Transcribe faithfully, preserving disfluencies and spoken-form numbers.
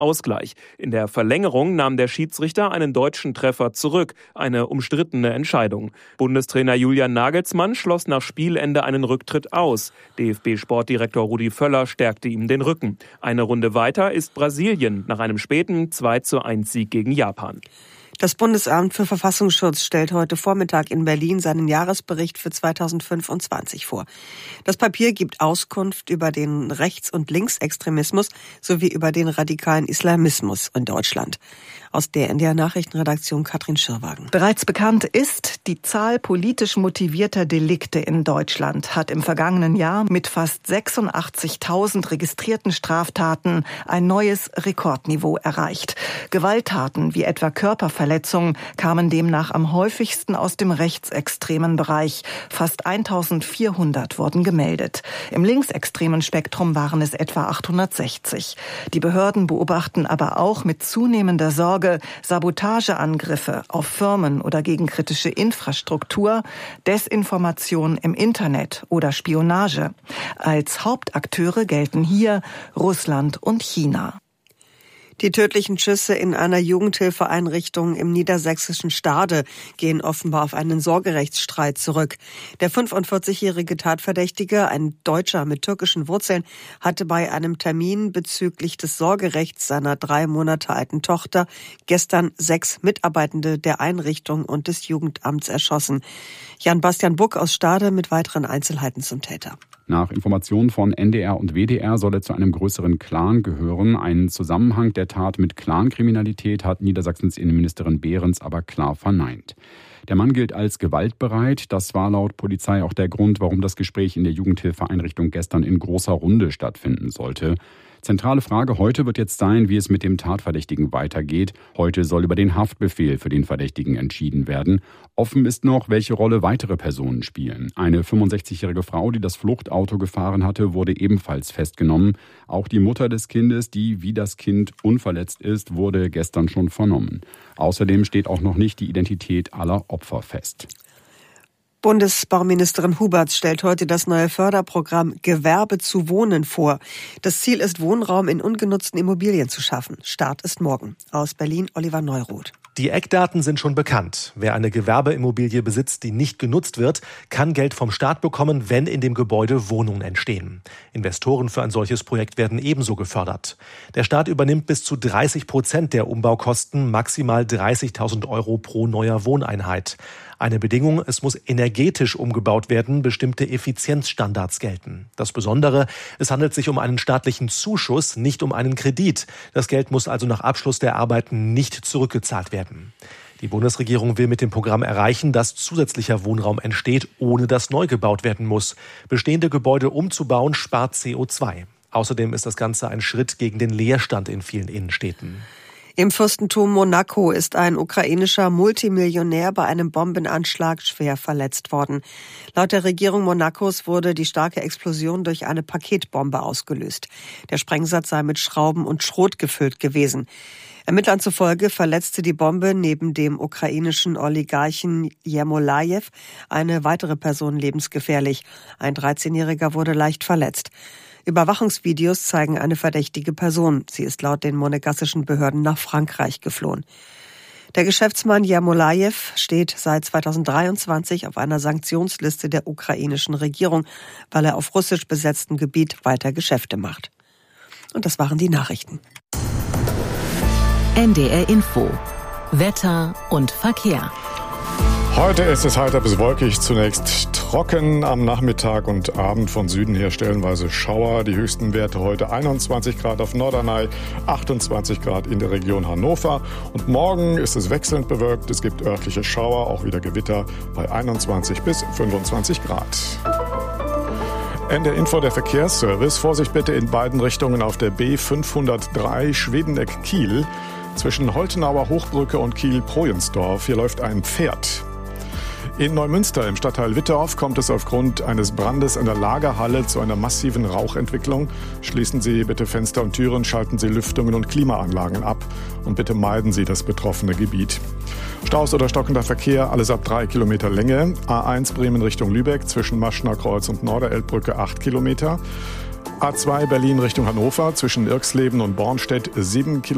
Ausgleich. In der Verlängerung nahm der Schiedsrichter einen deutschen Treffer zurück. Eine umstrittene Entscheidung. Bundestrainer Julian Nagelsmann schloss nach Spielende einen Rücktritt aus. D F B-Sportdirektor Rudi Völler stärkte ihm den Rücken. Eine Runde weiter ist Brasilien nach einem späten zwei zu eins Sieg gegen Japan. Das Bundesamt für Verfassungsschutz stellt heute Vormittag in Berlin seinen Jahresbericht für zweitausendfünfundzwanzig vor. Das Papier gibt Auskunft über den Rechts- und Linksextremismus sowie über den radikalen Islamismus in Deutschland. Aus der N D R-Nachrichtenredaktion Katrin Schirwagen. Bereits bekannt ist, die Zahl politisch motivierter Delikte in Deutschland hat im vergangenen Jahr mit fast sechsundachtzigtausend registrierten Straftaten ein neues Rekordniveau erreicht. Gewalttaten wie etwa Körperverletzungen kamen demnach am häufigsten aus dem rechtsextremen Bereich. Fast eintausendvierhundert wurden gemeldet. Im linksextremen Spektrum waren es etwa achthundertsechzig. Die Behörden beobachten aber auch mit zunehmender Sorge Sabotageangriffe auf Firmen oder gegen kritische Infrastruktur, Desinformation im Internet oder Spionage. Als Hauptakteure gelten hier Russland und China. Die tödlichen Schüsse in einer Jugendhilfeeinrichtung im niedersächsischen Stade gehen offenbar auf einen Sorgerechtsstreit zurück. Der fünfundvierzigjährige Tatverdächtige, ein Deutscher mit türkischen Wurzeln, hatte bei einem Termin bezüglich des Sorgerechts seiner drei Monate alten Tochter gestern sechs Mitarbeitende der Einrichtung und des Jugendamts erschossen. Jan-Bastian Buck aus Stade mit weiteren Einzelheiten zum Täter. Nach Informationen von N D R und W D R soll er zu einem größeren Clan gehören. Einen Zusammenhang der Tat mit Clankriminalität hat Niedersachsens Innenministerin Behrens aber klar verneint. Der Mann gilt als gewaltbereit. Das war laut Polizei auch der Grund, warum das Gespräch in der Jugendhilfeeinrichtung gestern in großer Runde stattfinden sollte. Zentrale Frage heute wird jetzt sein, wie es mit dem Tatverdächtigen weitergeht. Heute soll über den Haftbefehl für den Verdächtigen entschieden werden. Offen ist noch, welche Rolle weitere Personen spielen. Eine fünfundsechzigjährige Frau, die das Fluchtauto gefahren hatte, wurde ebenfalls festgenommen. Auch die Mutter des Kindes, die wie das Kind unverletzt ist, wurde gestern schon vernommen. Außerdem steht auch noch nicht die Identität aller Opfer fest. Bundesbauministerin Huberts stellt heute das neue Förderprogramm Gewerbe zu Wohnen vor. Das Ziel ist, Wohnraum in ungenutzten Immobilien zu schaffen. Start ist morgen. Aus Berlin Oliver Neuroth. Die Eckdaten sind schon bekannt. Wer eine Gewerbeimmobilie besitzt, die nicht genutzt wird, kann Geld vom Staat bekommen, wenn in dem Gebäude Wohnungen entstehen. Investoren für ein solches Projekt werden ebenso gefördert. Der Staat übernimmt bis zu dreißig Prozent der Umbaukosten, maximal dreißigtausend Euro pro neuer Wohneinheit. Eine Bedingung, es muss energetisch umgebaut werden, bestimmte Effizienzstandards gelten. Das Besondere, es handelt sich um einen staatlichen Zuschuss, nicht um einen Kredit. Das Geld muss also nach Abschluss der Arbeiten nicht zurückgezahlt werden. Die Bundesregierung will mit dem Programm erreichen, dass zusätzlicher Wohnraum entsteht, ohne dass neu gebaut werden muss. Bestehende Gebäude umzubauen spart C O zwei. Außerdem ist das Ganze ein Schritt gegen den Leerstand in vielen Innenstädten. Im Fürstentum Monaco ist ein ukrainischer Multimillionär bei einem Bombenanschlag schwer verletzt worden. Laut der Regierung Monacos wurde die starke Explosion durch eine Paketbombe ausgelöst. Der Sprengsatz sei mit Schrauben und Schrot gefüllt gewesen. Ermittlern zufolge verletzte die Bombe neben dem ukrainischen Oligarchen Jermolajew eine weitere Person lebensgefährlich. Ein dreizehnjähriger wurde leicht verletzt. Überwachungsvideos zeigen eine verdächtige Person. Sie ist laut den monegassischen Behörden nach Frankreich geflohen. Der Geschäftsmann Jermolajew steht seit zweitausenddreiundzwanzig auf einer Sanktionsliste der ukrainischen Regierung, weil er auf russisch besetztem Gebiet weiter Geschäfte macht. Und das waren die Nachrichten. N D R Info. Wetter und Verkehr. Heute ist es heiter bis wolkig, zunächst trocken am Nachmittag und Abend von Süden her stellenweise Schauer. Die höchsten Werte heute einundzwanzig Grad auf Norderney, achtundzwanzig Grad in der Region Hannover. Und morgen ist es wechselnd bewölkt, es gibt örtliche Schauer, auch wieder Gewitter bei einundzwanzig bis fünfundzwanzig Grad. N D R Info, der Verkehrsservice. Vorsicht bitte in beiden Richtungen auf der B fünfhundertdrei Schwedeneck-Kiel. Zwischen Holtenauer Hochbrücke und Kiel-Projensdorf. Hier läuft ein Pferd. In Neumünster im Stadtteil Wittorf kommt es aufgrund eines Brandes in der Lagerhalle zu einer massiven Rauchentwicklung. Schließen Sie bitte Fenster und Türen, schalten Sie Lüftungen und Klimaanlagen ab und bitte meiden Sie das betroffene Gebiet. Staus oder stockender Verkehr, alles ab drei Kilometer Länge. A eins Bremen Richtung Lübeck zwischen Maschner Kreuz und Norderelbbrücke acht Kilometer. A zwei Berlin Richtung Hannover zwischen Irxleben und Bornstedt sieben Kilometer.